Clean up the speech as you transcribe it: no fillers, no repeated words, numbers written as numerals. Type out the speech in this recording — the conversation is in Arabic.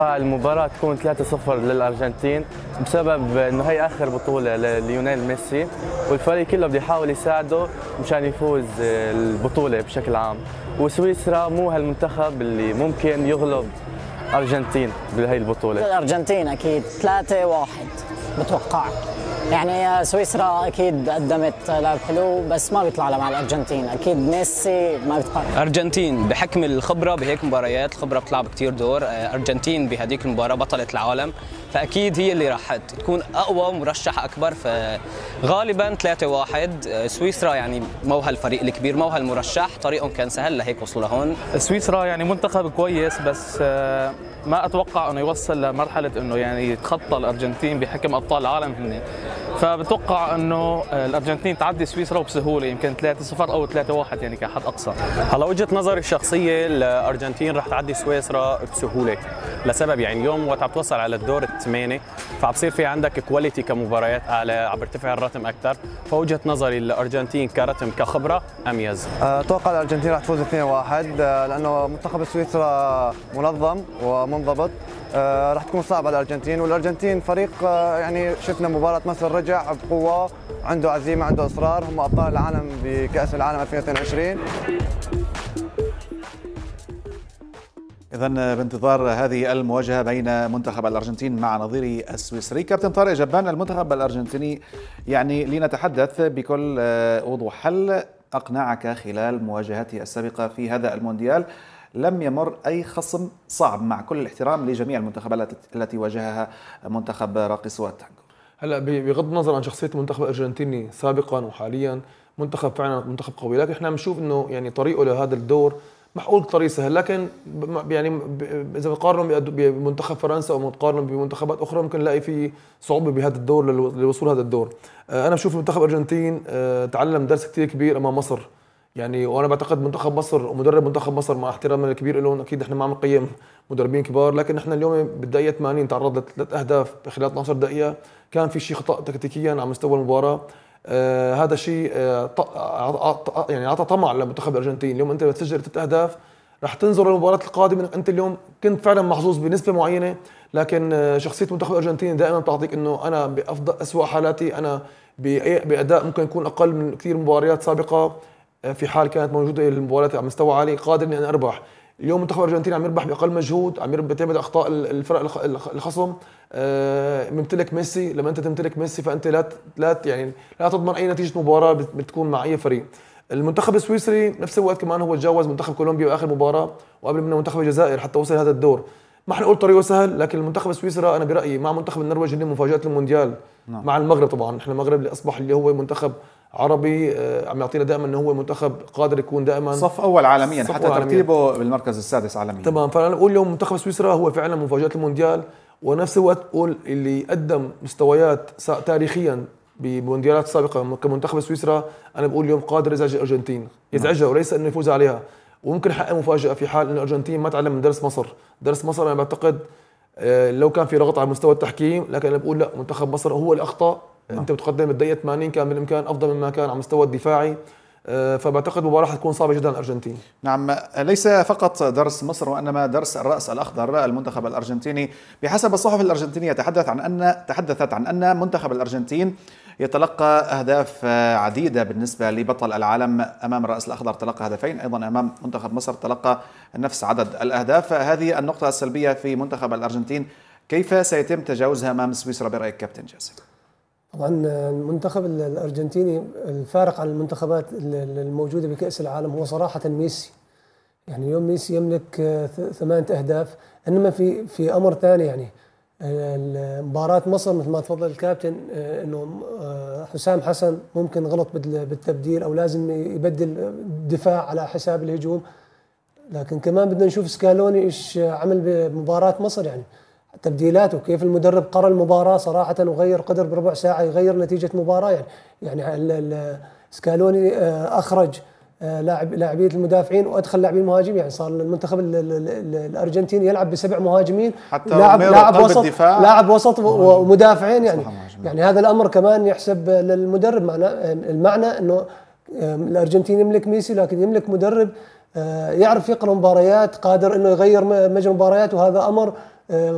المباراة تكون 3-0 للأرجنتين بسبب إنه هي آخر بطولة لليونيل ميسي، والفريق كله بده يحاول يساعده مشان يفوز البطولة بشكل عام. وسويسرا مو هالمنتخب اللي ممكن يغلب أرجنتين بهي البطولة. الأرجنتين أكيد 3-1 بتوقع. يعني سويسرا اكيد قدمت لعب حلو بس ما بيطلع لها مع الارجنتين، اكيد ميسي ما بيتقارن. ارجنتين بحكم الخبره بهيك مباريات، الخبره بتلعب كثير دور. ارجنتين بهذيك المباراه بطله العالم، فاكيد هي اللي راح تكون اقوى مرشح اكبر، فغالبا 3-1 سويسرا. يعني مو هالفريق الكبير، مو هالمرشح، طريقهم كان سهل لهيك وصلوا لهون. سويسرا يعني منتخب كويس بس ما اتوقع انه يوصل لمرحله انه يعني يتخطى الارجنتين بحكم ابطال العالم هن. فبتوقع انه الارجنتين تعدي سويسرا وبسهوله، يمكن 3-0 او 3-1 يعني كحد اقصى. هلا وجهه نظري الشخصيه الارجنتين رح تعدي سويسرا بسهوله، لسبب يعني اليوم وقت عم توصل على الدور الثمانيه فبصير في عندك كواليتي كمباريات اعلى، عم بيرتفع الرتم اكثر، فوجهه نظري الارجنتين كرتم كخبره اميز. اتوقع الارجنتين رح تفوز 2-1 لانه منتخب سويسرا منظم ومنضبط. راح تكون صعبه على الارجنتين، والارجنتين فريق يعني شفنا مباراه مصر رجع بقوه، عنده عزيمه، عنده اصرار، هم ابطال العالم بكاس العالم 2022. إذا بانتظار هذه المواجهة بين منتخب الأرجنتين مع نظيره السويسري. كابتن طارق جبان، المنتخب الأرجنتيني يعني لنتحدث بكل وضوح، هل أقنعك خلال مواجهته السابقة في هذا المونديال؟ لم يمر أي خصم صعب مع كل الاحترام لجميع المنتخبات التي واجهها منتخب راقصو التانجو. هلا بغض النظر عن شخصية المنتخب الأرجنتيني سابقا وحاليا، منتخب فعلا منتخب قوي، لكن احنا بنشوف انه يعني طريقه لهذا الدور محقول طريق سهل، لكن يعني اذا بنقارنه بمنتخب فرنسا او بنقارنه بمنتخبات اخرى ممكن نلاقي في صعوبه بهذا الدور للوصول هذا الدور. انا بشوف منتخب الارجنتين تعلم درس كثير كبير امام مصر، يعني وانا بعتقد منتخب مصر ومدرب منتخب مصر مع احترامنا الكبير لهم، اكيد احنا ما عم نقيم مدربين كبار، لكن احنا اليوم بالدقيقه 80 تعرض لثلاث اهداف خلال 12 دقيقه، كان في شيء خطا تكتيكيا على مستوى المباراه. هذا الشيء يعني اعطى طمع لمنتخب الارجنتين. اليوم انت بتسجل 3 اهداف رح تنظر للمباراه القادمه، انت اليوم كنت فعلا محظوظ بنسبه معينه، لكن شخصيه منتخب الارجنتين دائما بتعطيك انه انا بافضل اسوء حالاتي، انا باداء ممكن يكون اقل من كثير مباريات سابقه في حال كانت موجوده المباريات على مستوى عالي، قادر اني انا اربح. اليوم منتخب الارجنتين عم يربح باقل مجهود، عم بيعتمد اخطاء الفرق الخصم. ممتلك ميسي، لما انت تمتلك ميسي فانت لا يعني لا تضمن اي نتيجه مباراه بتكون مع اي فريق. المنتخب السويسري نفس الوقت كمان هو تجاوز منتخب كولومبيا باخر مباراه، وقبل منه منتخب الجزائر حتى وصل هذا الدور. ما حنقول طريقه سهل، لكن المنتخب السويسرا انا برايي مع منتخب النرويج اللي مفاجاه المونديال مع المغرب. طبعا احنا المغرب اللي اصبح اللي هو منتخب عربي عم يعطينا دائما انه هو منتخب قادر يكون دائما صف اول عالميا، حتى ترتيبه بالمركز السادس عالميا. تمام، فانا بقول اليوم منتخب سويسرا هو فعلا مفاجاه المونديال، ونفس الوقت بقول اللي قدم مستويات تاريخيا بمونديالات سابقه كمنتخب سويسرا، انا بقول اليوم قادر يزعج الارجنتين، يزعجها وليس انه يفوز عليها، وممكن يحقق مفاجاه في حال ان الارجنتين ما تعلم من درس مصر. درس مصر انا بعتقد لو كان في ضغط على مستوى التحكيم، لكن انا بقول لا، منتخب مصر هو اللي اخطا. انت بتقدم بالدقيقه 80 كان بالامكان افضل مما كان على المستوى الدفاعي، فبعتقد المباراه حتكون صعبه جدا الارجنتين. نعم، ليس فقط درس مصر وانما درس الراس الاخضر. المنتخب الارجنتيني بحسب الصحف الارجنتينيه تحدثت عن ان منتخب الارجنتين يتلقى اهداف عديده بالنسبه لبطل العالم. امام الراس الاخضر تلقى هدفين، ايضا امام منتخب مصر تلقى نفس عدد الاهداف. هذه النقطه السلبيه في منتخب الارجنتين كيف سيتم تجاوزها امام سويسرا برايك كابتن جاسم؟ طبعا المنتخب الارجنتيني الفارق عن المنتخبات الموجوده بكاس العالم هو صراحه ميسي. يعني اليوم ميسي يملك 8 اهداف، انما في امر ثاني، يعني مباراه مصر مثل ما تفضل الكابتن انه حسام حسن ممكن غلط بالتبديل او لازم يبدل الدفاع على حساب الهجوم، لكن كمان بدنا نشوف سكالوني ايش عمل بمباراه مصر، يعني تبديلاته كيف المدرب قرأ المباراة صراحة وغير قدر بربع ساعة يغير نتيجة مباراة. يعني سكالوني أخرج لاعبية المدافعين وأدخل لاعبين المهاجمين، يعني صار المنتخب الأرجنتيني يلعب ب7 مهاجمين، حتى لاعب وسط ومدافعين، يعني هذا الأمر كمان يحسب للمدرب. المعنى أنه الأرجنتين يملك ميسي، لكن يملك مدرب يعرف يقرأ مباريات، قادر أنه يغير مجرى مباريات، وهذا أمر